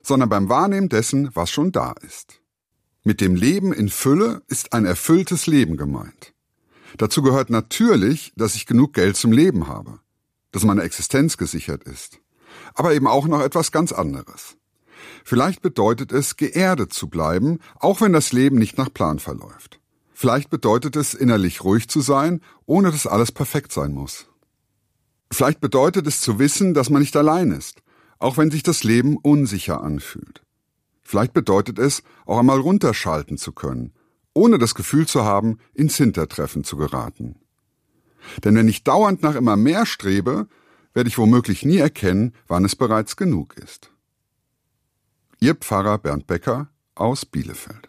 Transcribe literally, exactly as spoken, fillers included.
sondern beim Wahrnehmen dessen, was schon da ist. Mit dem Leben in Fülle ist ein erfülltes Leben gemeint. Dazu gehört natürlich, dass ich genug Geld zum Leben habe, dass meine Existenz gesichert ist, aber eben auch noch etwas ganz anderes. Vielleicht bedeutet es, geerdet zu bleiben, auch wenn das Leben nicht nach Plan verläuft. Vielleicht bedeutet es, innerlich ruhig zu sein, ohne dass alles perfekt sein muss. Vielleicht bedeutet es zu wissen, dass man nicht allein ist, auch wenn sich das Leben unsicher anfühlt. Vielleicht bedeutet es, auch einmal runterschalten zu können, ohne das Gefühl zu haben, ins Hintertreffen zu geraten. Denn wenn ich dauernd nach immer mehr strebe, werde ich womöglich nie erkennen, wann es bereits genug ist. Ihr Pfarrer Bernd Becker aus Bielefeld.